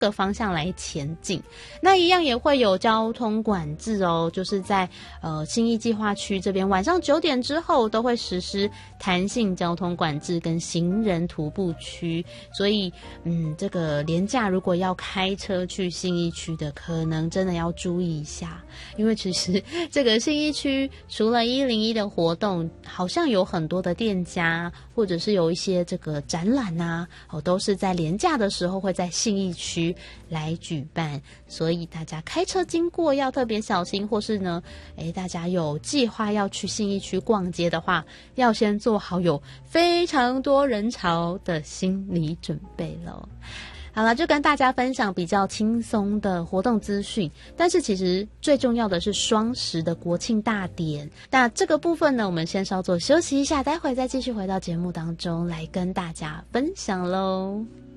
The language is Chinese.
个方向来前进。那一样也会有交通管制哦，就是在信义计划区这边晚上9点之后都会实施弹性交通管制跟行人徒步区，所以这个连假如果要开车去信义区的，可能真的要注意一下，因为其实这个信义区除了101的活动，好像有很多的店家或者是有一些这个展览啊，都是在连假的时候会在信义区来举办，所以大家开车经过要特别小心，或是呢大家有计划要去信义区逛街的话，要先做好有非常多人潮的心理准备咯。好了，就跟大家分享比较轻松的活动资讯，但是其实最重要的是双10的国庆大典。那这个部分呢，我们先稍作休息一下，待会再继续回到节目当中来跟大家分享咯。